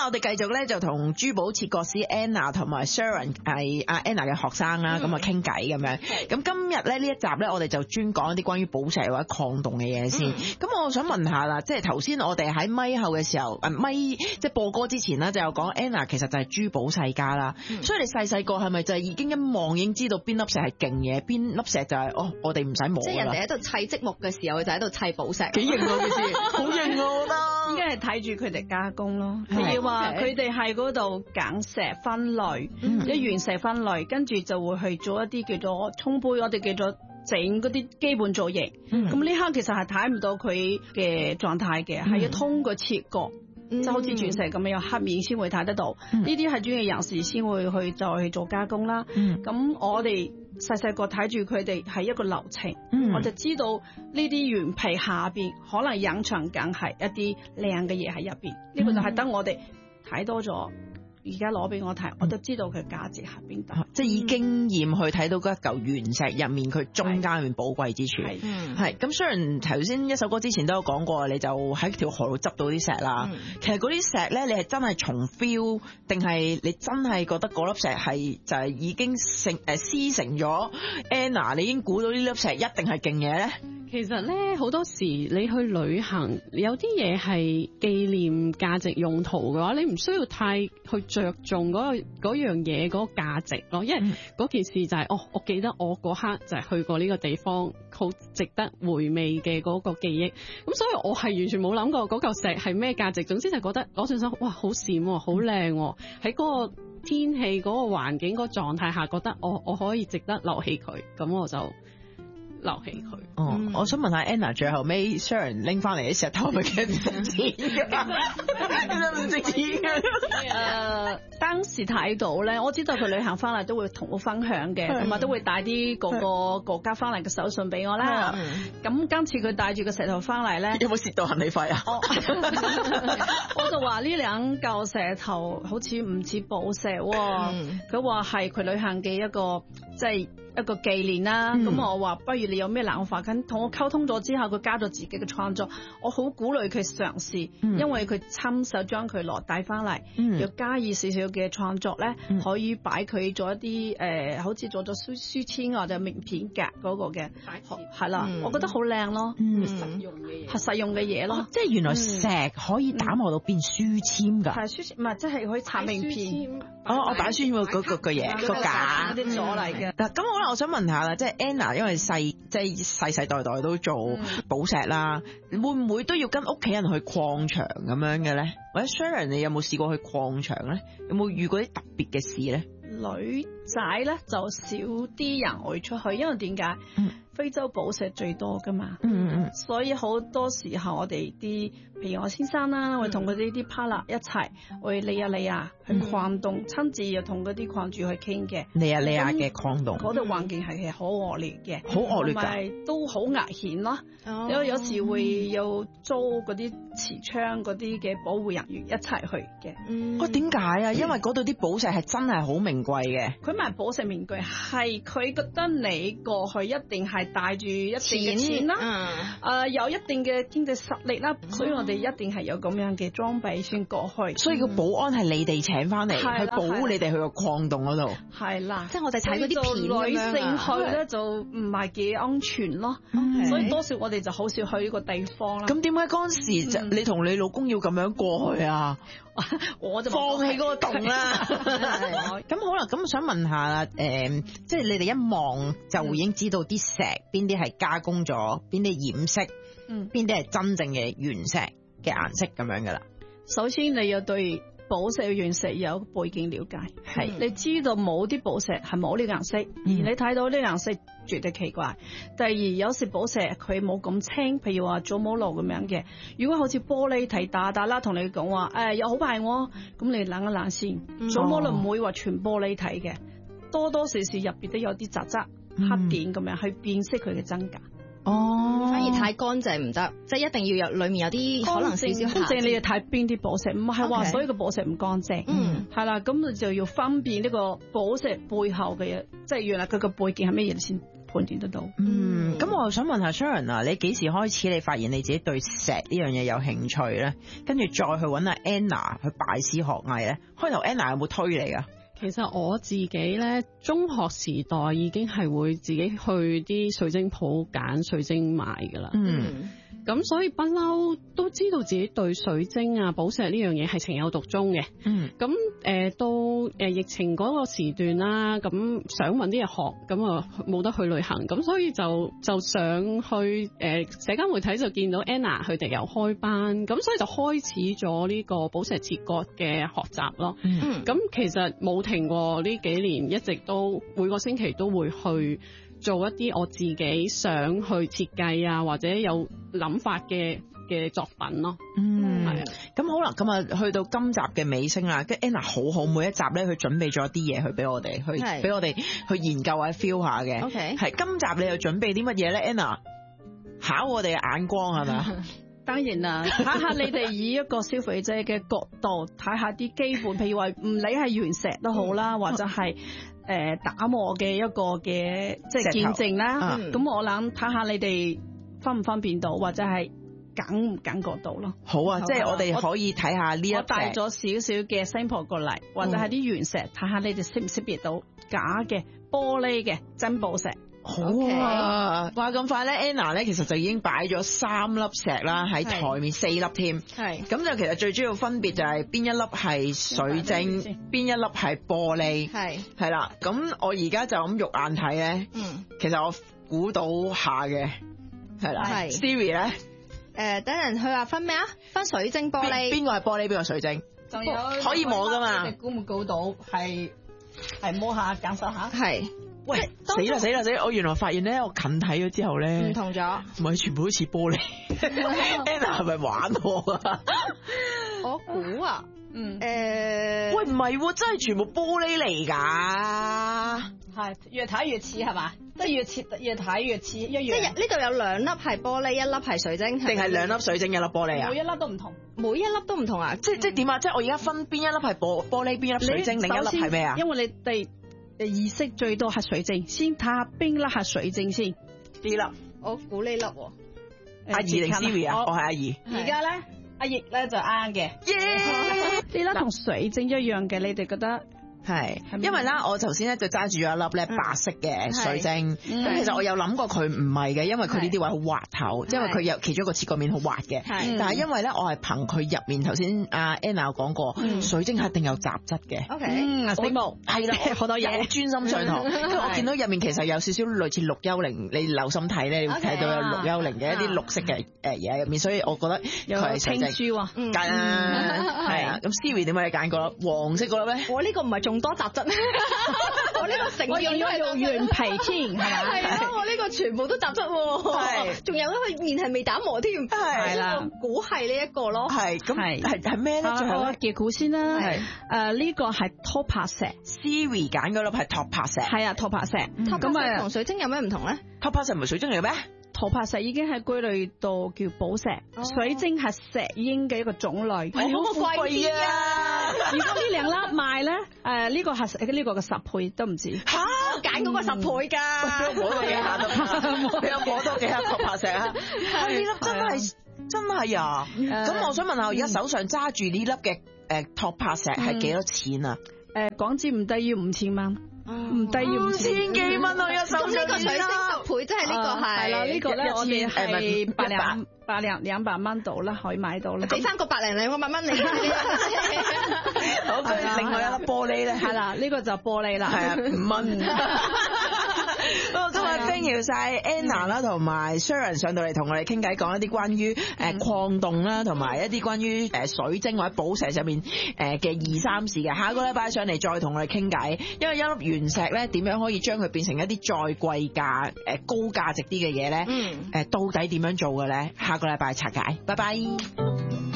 我哋繼續咧就同珠寶切割師 Anna 同埋 Sharon 係阿 Anna 嘅學生啦，咁啊傾偈咁樣。咁今日咧呢一集咧，我哋就專講一啲關於寶石或者礦洞嘅嘢先。咁我想問下啦，即係頭先我哋喺咪後嘅時候，即係播歌之前咧就有講 Anna 其實就係珠寶世家啦。所以你細個係咪就係已經一望已經知道邊粒石係勁嘢，邊粒石就係我哋唔使摸啦。 即係人哋喺度砌積木嘅時候，佢就喺度砌寶石。 幾型喎件事，好型我覺得。 應該係睇住佢哋加工咯，譬如話佢哋喺嗰度揀石分類，一原石分類，跟住就會去做一啲叫做沖杯，我哋叫做整嗰啲基本造型。咁呢刻其實係睇唔到佢嘅狀態嘅，係要通過切割。就好似鑽石咁樣有黑面先會睇得到，呢啲係專業人士先會去再去做加工啦。咁我哋細個睇住佢哋係一個流程，我就知道呢啲原皮下邊可能隱藏緊係一啲靚嘅嘢喺入邊。呢個就係等我哋睇多咗，而家攞俾我睇，我都知道佢價值喺邊度。 即係以經驗去睇到嗰一嚿原石入面佢中間嘅寶貴之處。係咁，雖然頭先一首歌之前都有講過，你就喺條河度執到啲石啦。其實嗰啲石咧，你係真係從 feel 定係你真係覺得嗰粒石係就係已經師承咗 Anna， 你已經估到呢粒石一定係勁嘢咧？ 其實咧，好多時你去旅行，有啲嘢係紀念價值用途嘅話，你唔需要太去着重嗰樣嘢嗰個價值咯，因為嗰件事就係我記得我嗰刻就係去過呢個地方，好值得回味嘅嗰個記憶。咁所以我係完全冇諗過嗰嚿石係咩價值，總之就覺得攞上手，哇，好閃喎，好靚喎，喺嗰個天氣、嗰個環境、嗰個狀態下，覺得我可以值得留起佢，咁我就留起佢。 我想問下 Anna， 最後尾 Sharon 拎翻嚟啲石頭係咪幾唔值錢㗎？唔值錢㗎。 當時睇到咧，我知道佢旅行翻嚟都會同我分享嘅，同埋都會帶啲各個國家翻嚟嘅手信俾我啦。咁今次佢帶住個石頭翻嚟咧， 有冇蝕到行李費啊？ 我就話呢兩嚿石頭好似唔似寶石喎。佢話係佢旅行嘅一個即係一個紀念啦。咁我話不如你有咩諗法？咁同我溝通咗之後，佢加咗自己嘅創作，我好鼓勵佢嘗試，因為佢親手將佢攞帶翻嚟，要加以少少嘅創作咧，可以擺佢做一啲好似做咗書籤或者名片夾嗰個嘅，係啦，我覺得好靚咯，實用嘅嘢，係實用嘅嘢咯。 即係原來石可以打磨到變書籤㗎， 係書籤，唔係即係可以插名片。 我打書籤嗰個嘢個架啲咗嚟嘅。 嗱咁好啦，我想問下啦，即係 Anna 因為世代代都做寶石啦，會唔會都要跟屋企人去礦場咁樣嘅咧？或者 Sharon 你有冇試過去礦場咧？有冇遇過啲特別嘅事咧？ 女仔咧就少啲人會出去，因為點解？非洲寶石最多噶嘛，所以好多時候我哋啲，譬如我先生啦，會同佢哋啲 partner 一齊去利亞去礦洞，親自又同嗰啲礦主去傾嘅。利亞嘅礦洞，嗰度環境係好惡劣嘅，好惡劣㗎，同埋都好危險咯。因為有時會有租嗰啲持槍嗰啲嘅保護人員一齊去嘅。 點解啊？因為嗰度啲寶石係真係好名貴嘅。 佢賣寶石名貴係佢覺得你過去一定係帶住一定嘅錢啦，有一定嘅經濟實力啦，所以我哋一定係有咁樣嘅裝備先過去。 所以個保安係你哋請翻嚟去保護你哋去個礦洞嗰度。 係啦， 即係我哋睇嗰啲片咁樣， 女性去咧就唔係幾安全咯，所以多數我哋就好少去呢個地方啦。 咁點解嗰陣時你同你老公要咁樣過去啊？ 我就放棄嗰個洞啦。咁好啦，咁我想問下啦，即係你哋一望就已經知道啲石邊啲係加工咗，邊啲染色，邊啲係真正嘅原石嘅顏色咁樣噶啦。 首先你要對寶石嘅原石有背景了解，係你知道冇啲寶石係冇呢個顏色，而你睇到呢個顏色絕對奇怪。第二，有時寶石佢冇咁清，譬如話祖母綠咁樣嘅，如果好似玻璃體大啦，同你講話又好白喎，咁你諗一諗先，祖母綠唔會話全玻璃體嘅，多多少少入邊都有啲雜質黑點咁樣去辨識佢嘅真假。 反而太乾淨唔得，即係一定要有裏面有啲可能少少瑕疵。 乾淨你要睇邊啲寶石，唔係話所有嘅寶石唔乾淨。係啦，咁你就要分辨呢個寶石背後嘅嘢，即係原來佢個背景係咩嘢先判斷得到。 咁我想問下 Sharon 啊，你幾時開始你發現你自己對石呢樣嘢有興趣咧？跟住再去揾阿 Anna 去拜師學藝咧？開頭 Anna 有冇推你噶？ 其實我自己咧，中學時代已經係會自己去啲水晶鋪揀水晶買噶啦。咁所以不嬲都知道自己對水晶啊、寶石呢樣嘢係情有獨鍾嘅。咁到疫情嗰個時段啦，咁想揾啲嘢學，咁啊冇得去旅行，咁所以就上去社交媒體就見到 Anna 佢哋又開班，咁所以就開始咗呢個寶石切割嘅學習咯。咁其實冇停過呢幾年，一直都每個星期都會去做一啲我自己想去設計啊，或者有諗法嘅作品咯。係啊。 咁好啦，咁啊去到今集嘅尾聲啦，跟 Anna 好每一集咧，佢準備咗啲嘢去俾我哋，去俾我哋去研究或者 feel 下嘅。係今集你又準備啲乜嘢咧 ？Anna 考我哋嘅眼光係咪啊？ 當然啦，睇下你哋以一個消費者嘅角度睇下啲基本，譬如話唔理係原石都好啦，或者係打磨嘅一個嘅即係見證啦。咁我諗睇下你哋分唔分辨到，或者係揀唔揀角度咯。 好啊，即係我哋可以睇下呢一隻。我帶咗少少嘅 sample 過嚟，或者係啲原石，睇下你哋識唔識別到假嘅玻璃嘅真寶石。 好啊！話咁快咧 ，Anna 咧其實就已經擺咗3粒石啦，喺台面4粒添。係咁就其實最主要分別就係邊一粒係水晶，邊一粒係玻璃。係啦，咁我而家就咁肉眼睇咧，其實我估到下嘅係啦。Stevie 咧， 等陣佢話分咩啊？分水晶玻璃， 邊個係玻璃，邊個係水晶？ 仲有可以摸噶嘛？ 你估唔估到？係摸下感受下。 係。 喂，死啦！我原來發現咧，我近睇咗之後咧， 唔同咗， 唔係全部好似玻璃。Anna 係咪玩我啊？ 我估啊， 喂，唔係，真係全部玻璃嚟㗎。 係越睇越似係嘛？即係越睇越似一樣。 即係呢度有2粒係玻璃，1粒係水晶， 定係2粒水晶1粒玻璃啊？ 每一粒都唔同， 每一粒都唔同啊！ 即係點啊？即係我而家分邊一粒係玻璃，邊一粒水晶，另一粒係咩啊？ 因為你哋意識最多係水晶，先睇下邊粒係水晶先。呢粒， 我估呢粒。 阿怡定 Siri 啊？我係阿怡。 而家咧，阿怡咧就啱嘅。呢粒同水晶一樣嘅，你哋覺得？ 係，因為啦，我頭先咧就揸住咗一粒咧白色嘅水晶，咁其實我有諗過佢唔係嘅，因為佢呢啲位好滑頭，因為佢有其中一個切割面好滑嘅。但係因為咧，我係憑佢入面頭先阿 Anna 有講過，水晶係一定有雜質嘅。 死木係啦，好多嘢，我專心上堂，因為我見到入面其實有少少類似綠幽靈，你留心睇咧，你會睇到有綠幽靈嘅一啲綠色嘅嘢入面，所以我覺得佢係水晶。 珠啊， 梗啦，係啊。咁 Siri 點解你揀嗰粒黃色嗰粒咧？ 我呢個唔係仲多雜質咩？我呢個成我用咗原皮添，係嘛？ 係啊，我呢個全部都雜質喎。係，仲有佢面係未打磨添。係啦，估係呢一個咯。 係，咁係咩咧？最後我叫估先啦。係，呢個係托帕石。 Siri 揀嗰粒係托帕石。 係啊，托帕石。 咁啊，同水晶有咩唔同咧？ 托帕石唔係水晶嚟嘅咩？ 托帕石已經係歸類到叫寶石，水晶係石英嘅一個種類。 好貴啊！ 如果呢2粒賣咧，呢個係呢個嘅10倍都唔止。 嚇！我揀嗰個10倍㗎。 摸多幾下都，你有摸多幾下托帕石啊？呢粒真係啊！咁我想問下，而家手上揸住呢粒嘅托帕石係幾多錢啊？ 港紙唔低於5000蚊。唔低要 5000幾蚊啊！有手上咁呢個水晶10倍，即係呢個係啦，呢個咧我哋係200蚊到啦，可以買到啦。 俾翻個200蚊你。 好，跟住另外一粒玻璃咧， 係啦，呢個就玻璃啦， 係啊，5蚊。今日 thank you 晒 Anna 啦，同埋 Sharon 上到嚟同我哋傾偈，講一啲關於礦洞啦，同埋一啲關於水晶或者寶石上面嘅2、3事嘅。下個禮拜上嚟再同我哋傾偈，因為一粒原石咧點樣可以將佢變成一啲再貴價高價值啲嘅嘢咧？到底點樣做嘅咧？下個禮拜拆解，拜拜。